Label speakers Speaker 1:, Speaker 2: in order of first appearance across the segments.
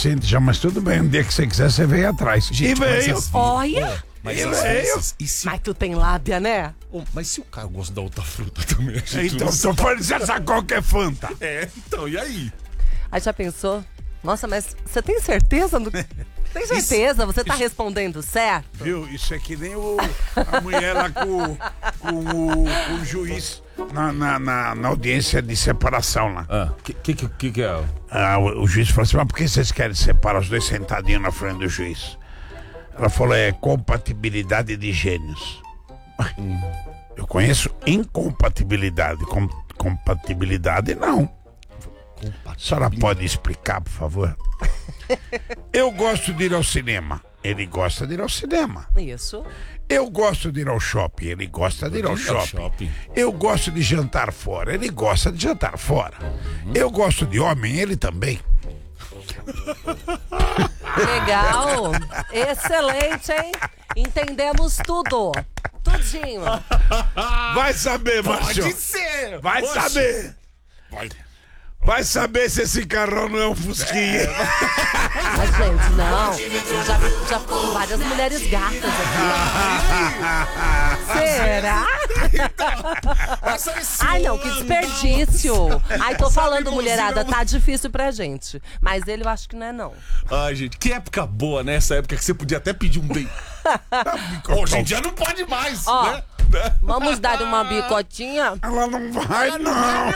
Speaker 1: suficiente já, mas tudo bem. Um dia que você quiser, você vem atrás.
Speaker 2: Gente,
Speaker 1: e veio.
Speaker 2: assim,
Speaker 3: Olha!
Speaker 2: Mas
Speaker 1: E
Speaker 2: às
Speaker 1: veio.
Speaker 2: vezes, e se,
Speaker 3: Mas tu tem lábia, né?
Speaker 2: mas se o cara gosta da outra fruta também, a gente
Speaker 1: Então,
Speaker 2: não
Speaker 1: tô falando, você sabe qual que é Fanta?
Speaker 2: então, e aí?
Speaker 3: Aí já pensou? Nossa, mas você tem certeza? Tem certeza? Você tá respondendo certo?
Speaker 1: Viu? Isso é que nem a mulher lá com o juiz na audiência de separação lá.
Speaker 2: Que é?
Speaker 1: O juiz falou assim, mas por que vocês querem separar os dois sentadinhos na frente do juiz? Ela falou, é compatibilidade de gênios. Eu conheço incompatibilidade. Compatibilidade, não. A senhora pode explicar, por favor? Eu gosto de ir ao cinema. Ele gosta de ir ao cinema.
Speaker 3: Isso.
Speaker 1: Eu gosto de ir ao shopping. Ele gosta de ir ao shopping. Eu gosto de jantar fora. Ele gosta de jantar fora. Eu gosto de homem. Ele também.
Speaker 3: Legal. Excelente, hein? Entendemos tudo. Tudinho.
Speaker 1: Vai saber, Márcio.
Speaker 2: Pode ser!
Speaker 1: Vai
Speaker 2: Oxe.
Speaker 1: saber. Vai saber se esse carrão não é um fusquinha.
Speaker 3: Mas, gente, não. Já foram várias mulheres gatas aqui. Será? Ai, não, que desperdício. Ai, tô falando, mulherada, tá difícil pra gente. Mas ele eu acho que não é, não.
Speaker 2: Ai, gente, que época boa, né? Essa época que você podia até pedir um bem. Hoje em dia não pode mais,
Speaker 3: Ó,
Speaker 2: né?
Speaker 3: vamos dar uma bicotinha?
Speaker 1: Ela não vai, não.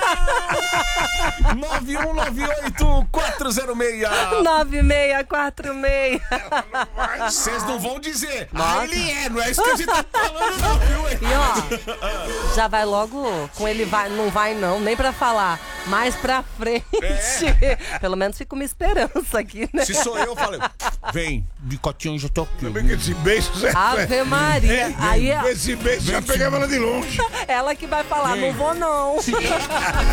Speaker 2: 9198-406.
Speaker 3: 9646.
Speaker 2: Vocês não vão dizer. Ele é, não é isso que a gente tá falando, não, viu?
Speaker 3: E ó, já vai logo com ele vai, não vai não, nem pra falar. Mais pra frente. Pelo menos fica uma esperança aqui, né?
Speaker 2: Se sou eu falei, vem, bicotinho, já tô aqui.
Speaker 1: Bem que esse beijo, Zé.
Speaker 3: Ave Maria. Aí
Speaker 1: Esse beijo já pegava ela de longe.
Speaker 3: ela que vai falar, não vou não.